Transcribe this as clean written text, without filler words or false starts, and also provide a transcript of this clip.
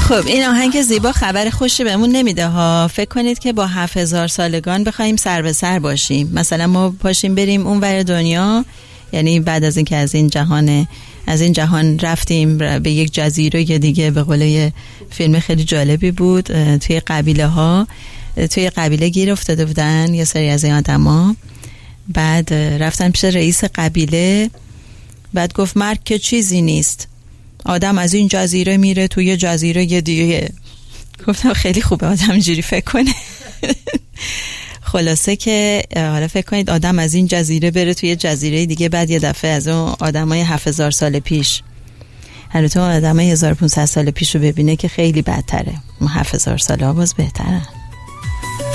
خب این آهنگ زیبا خبر خوشی بهمون نمیده ها. فکر کنید که با 7000 سالگان بخوایم سر به سر باشیم، مثلا ما پاشیم بریم اون ور دنیا، یعنی بعد از اینکه از این جهان رفتیم به یک جزیره دیگه، به قول فیلم خیلی جالبی بود، توی قبیله گیر افتاده بودن یه سری از این آدما، بعد رفتن پیش رئیس قبیله، بعد گفت مرگ که چیزی نیست، آدم از این جزیره میره توی جزیره دیگه. گفتم خیلی خوبه آدم اینجوری فکر کنه. خلاصه که حالا فکر کنید آدم از این جزیره بره توی جزیره دیگه، بعد یه دفعه از اون آدمای 7000 سال پیش، البته اون آدمای 1500 سال پیش رو ببینه که خیلی بدتره، اون 7000 سال ها باز بهتره.